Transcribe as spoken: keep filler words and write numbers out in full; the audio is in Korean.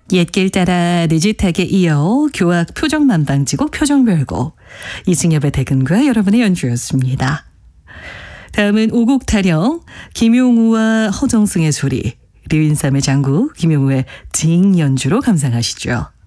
옛길 따라 느릿하게 이어 교악 표정만방지곡 표정별곡 이승엽의 대근과 여러분의 연주였습니다. 다음은 오곡 타령 김용우와 허정승의 소리 류인삼의 장구 김용우의 징 연주로 감상하시죠.